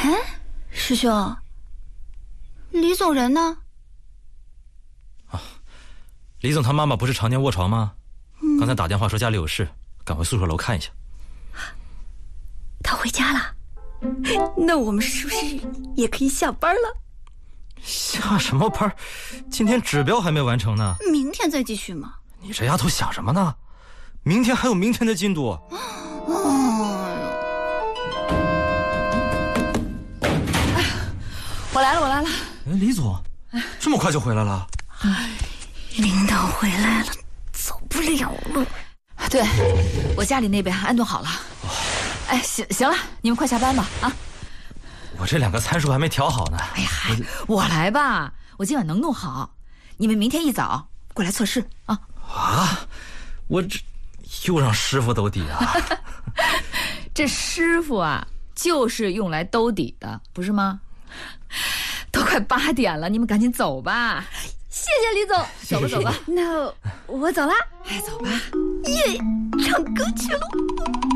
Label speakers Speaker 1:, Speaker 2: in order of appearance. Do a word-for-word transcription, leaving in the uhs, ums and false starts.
Speaker 1: 哎，师兄，李总人呢？
Speaker 2: 啊，李总他妈妈不是常年卧床吗？
Speaker 1: 嗯、
Speaker 2: 刚才打电话说家里有事，赶回宿舍楼看一下。
Speaker 1: 他回家了？那我们是不是也可以下班了？
Speaker 2: 下什么班？今天指标还没完成呢。
Speaker 1: 明天再继续嘛。
Speaker 2: 你这丫头想什么呢？明天还有明天的进度。
Speaker 3: 哎呀，我来了，我来了。
Speaker 2: 哎，李总，这么快就回来了？
Speaker 1: 哎，领导回来了，走不了了。
Speaker 3: 对，我家里那边安顿好了。哎，行行了，你们快下班吧啊！
Speaker 2: 我这两个参数还没调好呢。
Speaker 3: 哎呀，我来吧，我今晚能弄好。你们明天一早过来测试啊！
Speaker 2: 啊，我这又让师傅兜底啊！
Speaker 3: 这师傅啊，就是用来兜底的，不是吗？都快八点了，你们赶紧走吧。
Speaker 1: 谢谢李总，
Speaker 3: 走吧走吧。
Speaker 1: 那我走了。
Speaker 3: 哎，走吧。
Speaker 1: 耶，唱歌去了。